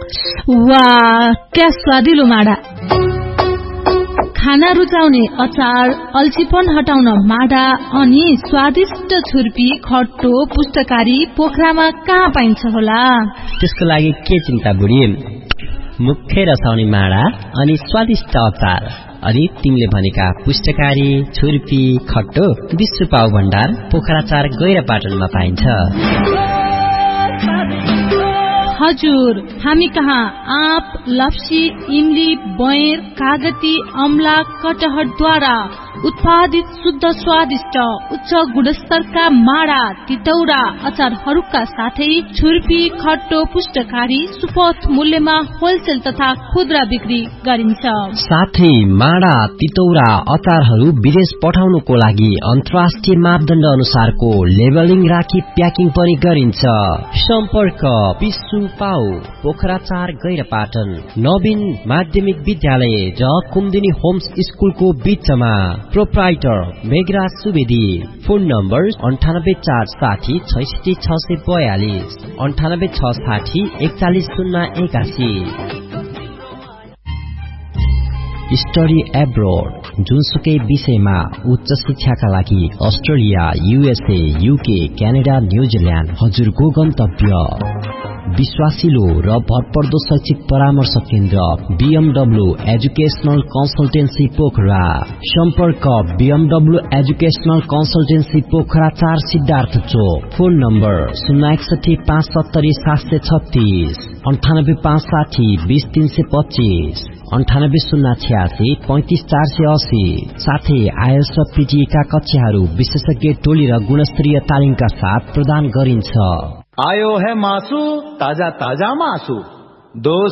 वाह, क्या स्वादिलो माडा। खाना रुचाउने अचार, अल्छीपन हटाउन माडा अनि स्वादिष्ट छुर्पी, खट्टो, पुष्टकारी पोखरामा कहाँ पाइन्छ होला? त्यसको लागि के चिन्ता बुढी, मुख्य रसाउने माडा अनि स्वादिष्ट अचार अनि तिमीले भनेका पुष्टकारी, छुर्पी, खट्टो विश्व पाउ भण्डार पोखरा 4 गैरापाटनमा पाइन्छ। हजुर, हामी कहाँ आँप, लप्सी, इमली, बयर, कागती, अमला, कटहरद्वारा उत्पादित शुद्ध स्वादिष्ट उच्च गुणस्तरका माडा, तितौरा, अचारहरूका साथै छुर्पी, खट्टो, पुष्टकारी सुपथ मूल्यमा होलसेल तथा खुद्रा बिक्री गरिन्छ। साथै माडा, तितौरा, अचारहरू विदेश पठाउनको लागि अन्तर्राष्ट्रिय मापदण्ड अनुसारको लेबलिङ राखी प्याकिङ पनि गरिन्छ। सम्पर्क विश्व पाउ पोखरा 4 गैरापाटन, नवीन माध्यमिक विद्यालय र कुमुदिनी होम्स स्कुलको बीचमा। Proprietor Meghraj Subedi. Phone number 9846 66642 9860 41081। Study abroad, जुनसुकै विषयमा उच्च शिक्षाका लागि अस्ट्रेलिया, युएसए, युके, क्यानाडा, न्यूजील्यान्ड हजुरको गन्तव्य। विश्वासिलो र भरपर्दो शैक्षिक परामर्श केन्द्र BMW एजुकेशनल कन्सल्टेन्सी पोखरा। सम्पर्क BMW educational consultancy Pokhara 4 Siddhartha चोक। Phone number 061 570 736 98560 20325 98086 35480। साथै आइएल्स र PTE का कक्षाहरू विशेषज्ञ टोली र गुणस्तरीय तालिमका साथ प्रदान गरिन्छ। आयो है मासु, ताजा ताजा मासु, 2